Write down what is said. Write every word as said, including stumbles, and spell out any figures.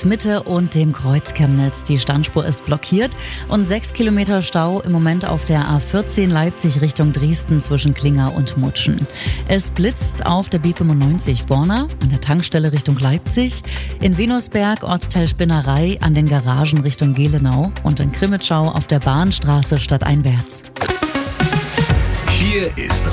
Ortsmitte und dem Kreuz Chemnitz. Die Standspur ist blockiert und sechs Kilometer Stau im Moment auf der A vierzehn Leipzig Richtung Dresden zwischen Klinger und Mutschen. Es blitzt auf der B fünfundneunzig Borna an der Tankstelle Richtung Leipzig, in Venusberg Ortsteil Spinnerei an den Garagen Richtung Gelenau und in Krimitschau auf der Bahnstraße stadteinwärts. Hier ist